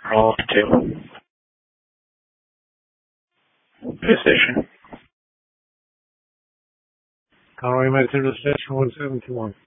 Roll 2. Position. Conway Metro to station 1721.